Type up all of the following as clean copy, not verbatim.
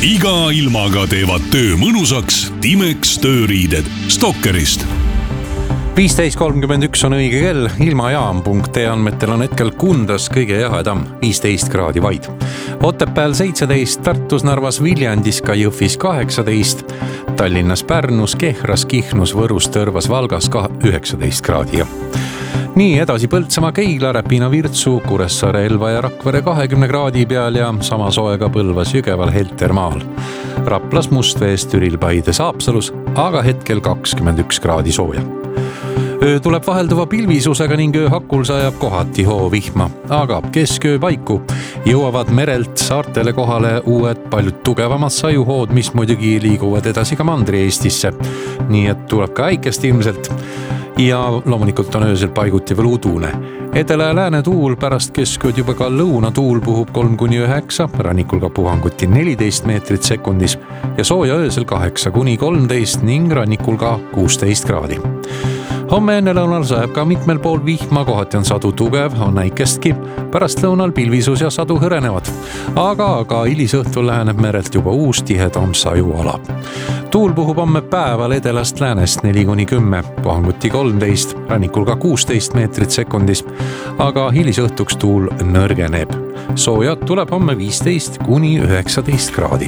Iga ilmaga teevad töö mõnusaks Timex tööriided Stalkerist. 15.31 on õige kell, ilmajaam.ee andmetel on hetkel Kundas kõige jahedam 15 kraadi vaid. Otepääl 17, Tartus, Narvas, Viljandis, ka Jõhvis 18, Tallinnas, Pärnus, Kehras, Kihnus, Võrus, Tõrvas, Valgas 19 kraadi. Nii edasi Põltsamaa, Keila, Räpina, Virtsu, Kuressaare, Elva ja Rakvere 20 kraadi peal ja sama soega Põlvas, Jõgeval, Heltermaal. Raplas, Mustvees, Türil, Paides, Haapsalus, aga hetkel 21 kraadi sooja. Öö tuleb vahelduva pilvisusega ning ööhakul sajab kohati hoovihma, aga kesköö paiku jõuavad merelt saartele kohale uued paljud tugevamad sajuhood, mis muidugi liiguvad edasi ka Mandri-Eestisse. Nii et tuleb ka äikest ilmselt ja loomulikult on öösel paiguti veel udune. Edela ja lääne tuul pärast keskööd juba ka lõunatuul puhub 3-9, rannikul ka puhanguti 14 meetrit sekundis ja sooja öösel 8-13 ning rannikul ka 16 kraadi. Homme enne lõunal sajab ka mitmel pool vihma, kohati on sadu tugev, on äikestki, pärast lõunal pilvisus ja sadu hõrenevad. Aga hilisõhtul läheneb merelt juba uus tihedam sajuala. Tuul puhub homme päeval edelast läänest 4-10, puhanguti 13, rannikul ka 16 meetrit sekundis, aga hilisõhtuks tuul nõrgeneb. Soojad tuleb homme 15-19 kraadi.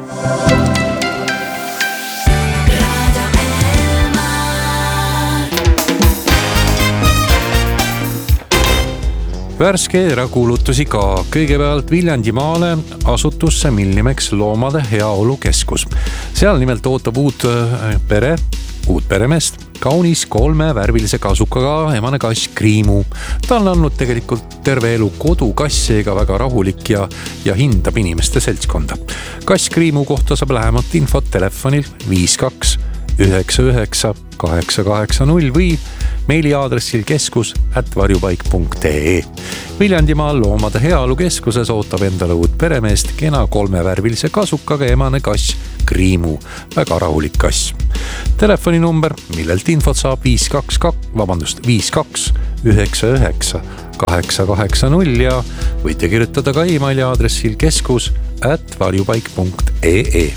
Värske erakuulutusi ka. Kõigepealt Viljandimaale asutusse, mil nimeks Loomade Heaolu Keskus. Seal nimelt ootab uut peremeest, kaunis 3 värvilise kasukaga emane kass Kriimu. Ta on andnud tegelikult terve elu kodukass, ega väga rahulik ja hindab inimeste seltskonda. Kass Kriimu kohta saab lähemat infot telefonil 52 99 880 või meiliaadressil keskus@varjupaik.ee. Viljandimaal Loomade Heaolu Keskuses ootab endale uut peremeest kena 3 värvilise kasukaga emane kass Kriimu. Väga rahulik kass. Telefoninumber, millelt infot saab 52 99 880 ja võite kirjutada ka e-maili aadressil keskus@varjupaik.ee.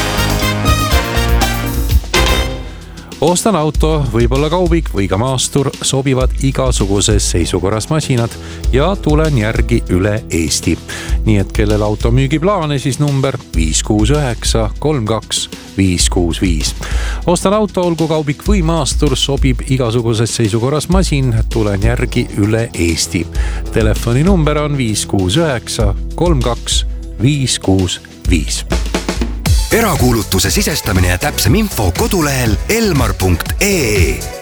Ostan auto, võib-olla kaubik või ka maastur, sobivad igasuguses seisukorras masinad ja tulen järgi üle Eesti. Nii et kellel auto müügiplaane, siis number 569 32 565. Ostan auto, olgu kaubik või maastur, sobib igasuguses seisukorras masin, tulen järgi üle Eesti. Telefoninumber on 569 32 565. Erakuulutuse sisestamine ja täpsem info kodulehel elmar.ee.